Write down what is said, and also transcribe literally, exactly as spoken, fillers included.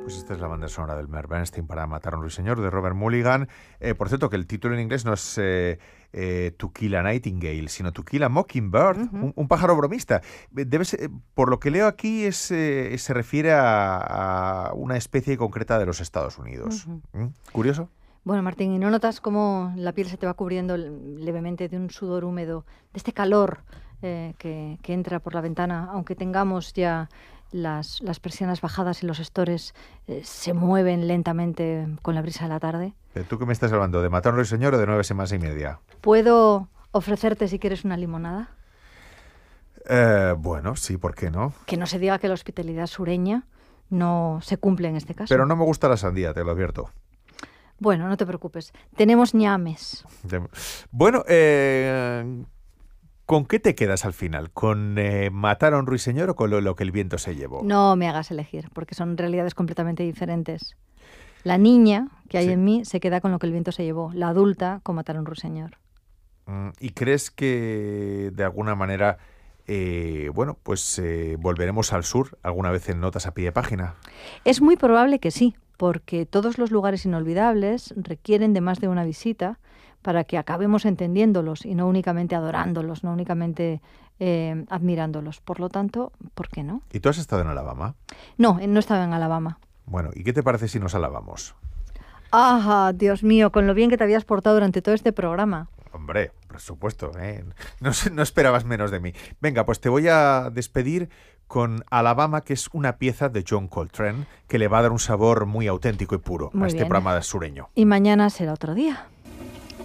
Pues esta es la banda sonora del Mayor Bernstein para Matar a un ruiseñor, de Robert Mulligan. Eh, por cierto, que el título en inglés no es eh, eh, To Kill a Nightingale, sino To Kill a Mockingbird, uh-huh. un, un pájaro bromista. Debe ser, por lo que leo aquí, es, eh, se refiere a, a una especie concreta de los Estados Unidos. Uh-huh. ¿Mm? ¿Curioso? Bueno, Martín, ¿y no notas cómo la piel se te va cubriendo levemente de un sudor húmedo, de este calor eh, que, que entra por la ventana, aunque tengamos ya las, las persianas bajadas y los estores eh, se mueven lentamente con la brisa de la tarde? ¿Tú qué me estás hablando? ¿De Matar a un ruiseñor o de nueve semanas y media? ¿Puedo ofrecerte, si quieres, una limonada? Eh, bueno, sí, ¿por qué no? Que no se diga que la hospitalidad sureña no se cumple en este caso. Pero no me gusta la sandía, te lo advierto. Bueno, no te preocupes. Tenemos ñames. Bueno, eh, ¿con qué te quedas al final? ¿Con eh, Matar a un ruiseñor o con lo, lo que el viento se llevó? No me hagas elegir, porque son realidades completamente diferentes. La niña que hay sí. en mí se queda con lo que el viento se llevó. La adulta con Matar a un ruiseñor. ¿Y crees que de alguna manera, eh, bueno, pues eh, volveremos al sur alguna vez en Notas a pie de página? Es muy probable que sí, porque todos los lugares inolvidables requieren de más de una visita para que acabemos entendiéndolos y no únicamente adorándolos, no únicamente eh, admirándolos. Por lo tanto, ¿por qué no? ¿Y tú has estado en Alabama? No, no estaba en Alabama. Bueno, ¿y qué te parece si nos alabamos? ¡Ah, Dios mío! Con lo bien que te habías portado durante todo este programa. Hombre, por supuesto, ¿eh? No, no esperabas menos de mí. Venga, pues te voy a despedir con Alabama, que es una pieza de John Coltrane que le va a dar un sabor muy auténtico y puro muy a este bien. programa sureño. Y mañana será otro día.